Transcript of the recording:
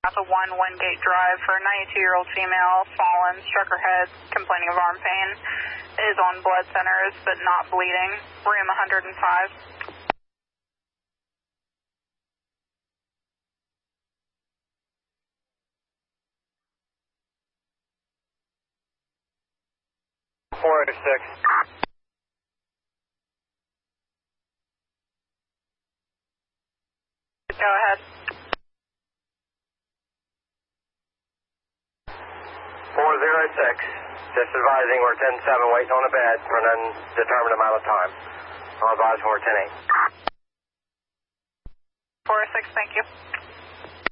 That's a 1 Wingate Drive for a 92-year-old female, fallen, struck her head, complaining of arm pain. Is on blood centers, but not bleeding. Room 105. Go ahead. 406. Just advising we're 10-7 waiting on a bed for an undetermined amount of time. I'll advise when we're 10-8. 406, thank you.